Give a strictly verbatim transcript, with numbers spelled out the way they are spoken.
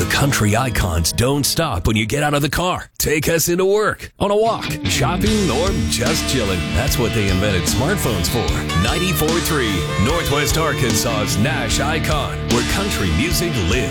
country icons don't stop when you get out of the car. Take us into work, on a walk, shopping, or just chilling. That's what they invented smartphones for. ninety-four point three Northwest Arkansas's Nash Icon, where country music lives.